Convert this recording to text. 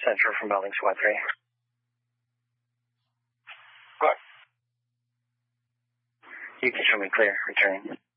Central from building SWAT 3. What? You can show me clear. Returning.